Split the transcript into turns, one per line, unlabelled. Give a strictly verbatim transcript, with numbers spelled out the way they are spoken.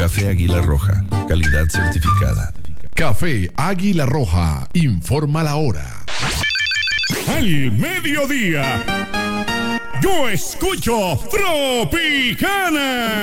Café Águila Roja, calidad certificada.
Café Águila Roja, informa la hora.
Al mediodía, yo escucho Tropicana.